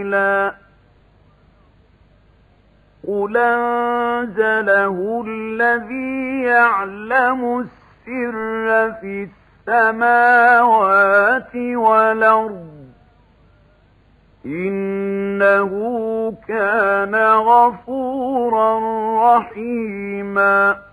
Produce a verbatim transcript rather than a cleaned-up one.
قُلْ أَنزَلَهُ الَّذِي يَعْلَمُ السِّرَّ فِي السَّمَاوَاتِ وَالْأَرْضِ ۚ إِنَّهُ كَانَ غَفُورًا رَّحِيمًا.